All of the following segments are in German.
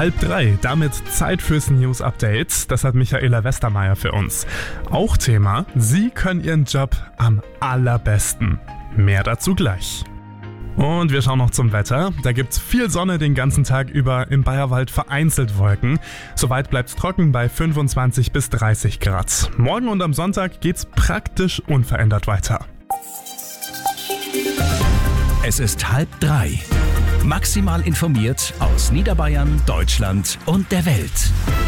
2:30, damit Zeit fürs News-Update. Das hat Michaela Westermeier für uns. Auch Thema, Sie können Ihren Job am allerbesten. Mehr dazu gleich. Und wir schauen noch zum Wetter. Da gibt's viel Sonne den ganzen Tag über, im Bayerwald vereinzelt Wolken. Soweit bleibt's trocken bei 25 bis 30 Grad. Morgen und am Sonntag geht's praktisch unverändert weiter. Es ist 2:30. Maximal informiert aus Niederbayern, Deutschland und der Welt.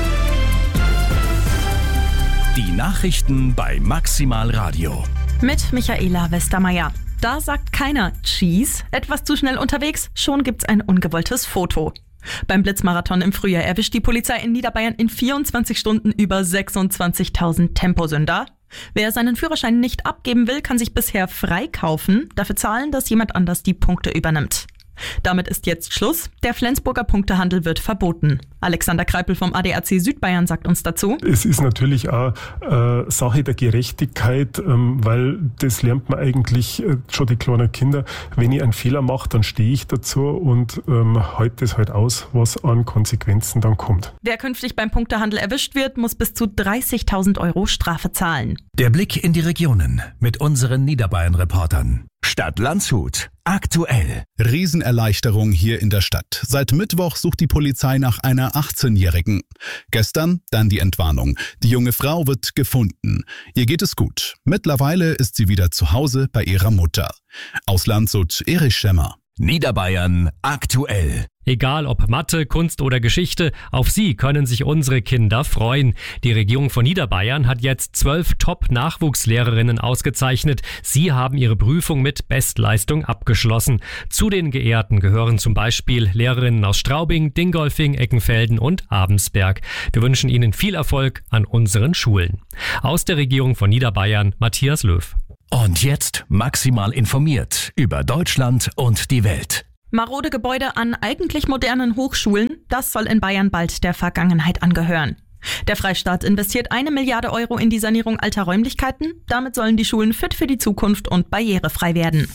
Die Nachrichten bei Maximal Radio. Mit Michaela Westermeier. Da sagt keiner Cheese, etwas zu schnell unterwegs, schon gibt's ein ungewolltes Foto. Beim Blitzmarathon im Frühjahr erwischt die Polizei in Niederbayern in 24 Stunden über 26.000 Temposünder. Wer seinen Führerschein nicht abgeben will, kann sich bisher freikaufen, dafür zahlen, dass jemand anders die Punkte übernimmt. Damit ist jetzt Schluss. Der Flensburger Punktehandel wird verboten. Alexander Kreipel vom ADAC Südbayern sagt uns dazu: Es ist natürlich auch Sache der Gerechtigkeit, weil das lernt man eigentlich schon die kleinen Kinder. Wenn ich einen Fehler mache, dann stehe ich dazu und halte es halt aus, was an Konsequenzen dann kommt. Wer künftig beim Punktehandel erwischt wird, muss bis zu 30.000 € Strafe zahlen. Der Blick in die Regionen mit unseren Niederbayern-Reportern. Stadt Landshut. Aktuell. Riesenerleichterung hier in der Stadt. Seit Mittwoch sucht die Polizei nach einer 18-Jährigen. Gestern dann die Entwarnung. Die junge Frau wird gefunden. Ihr geht es gut. Mittlerweile ist sie wieder zu Hause bei ihrer Mutter. Aus Landshut, Erich Schemmer. Niederbayern aktuell. Egal ob Mathe, Kunst oder Geschichte, auf sie können sich unsere Kinder freuen. Die Regierung von Niederbayern hat jetzt 12 Top-Nachwuchslehrerinnen ausgezeichnet. Sie haben ihre Prüfung mit Bestleistung abgeschlossen. Zu den Geehrten gehören zum Beispiel Lehrerinnen aus Straubing, Dingolfing, Eckenfelden und Abensberg. Wir wünschen Ihnen viel Erfolg an unseren Schulen. Aus der Regierung von Niederbayern, Matthias Löw. Und jetzt maximal informiert über Deutschland und die Welt. Marode Gebäude an eigentlich modernen Hochschulen, das soll in Bayern bald der Vergangenheit angehören. Der Freistaat investiert 1 Milliarde € in die Sanierung alter Räumlichkeiten. Damit sollen die Schulen fit für die Zukunft und barrierefrei werden.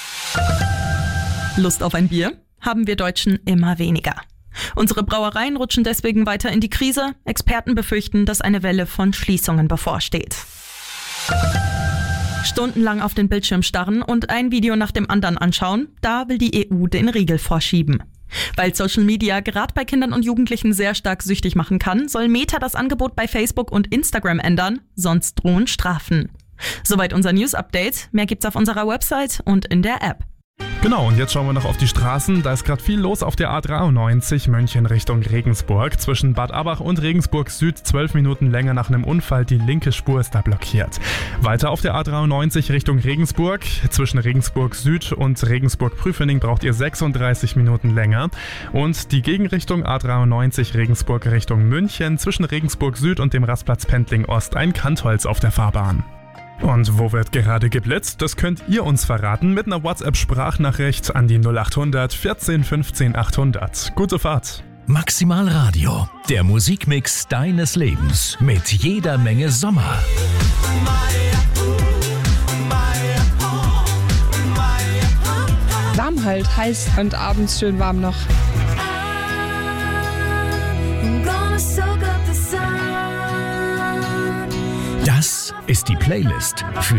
Lust auf ein Bier? Haben wir Deutschen immer weniger. Unsere Brauereien rutschen deswegen weiter in die Krise. Experten befürchten, dass eine Welle von Schließungen bevorsteht. Stundenlang auf den Bildschirm starren und ein Video nach dem anderen anschauen, da will die EU den Riegel vorschieben. Weil Social Media gerade bei Kindern und Jugendlichen sehr stark süchtig machen kann, soll Meta das Angebot bei Facebook und Instagram ändern, sonst drohen Strafen. Soweit unser News-Update. Mehr gibt's auf unserer Website und in der App. Genau, und jetzt schauen wir noch auf die Straßen. Da ist gerade viel los auf der A93 München Richtung Regensburg. Zwischen Bad Abach und Regensburg Süd 12 Minuten länger nach einem Unfall. Die linke Spur ist da blockiert. Weiter auf der A93 Richtung Regensburg. Zwischen Regensburg Süd und Regensburg-Prüfening braucht ihr 36 Minuten länger. Und die Gegenrichtung A93 Regensburg Richtung München. Zwischen Regensburg Süd und dem Rastplatz Pendling Ost ein Kantholz auf der Fahrbahn. Und wo wird gerade geblitzt? Das könnt ihr uns verraten mit einer WhatsApp-Sprachnachricht an die 0800 14 15 800. Gute Fahrt! Maximal Radio, der Musikmix deines Lebens mit jeder Menge Sommer. Warm halt, heiß und abends schön warm noch. Das ist die Playlist für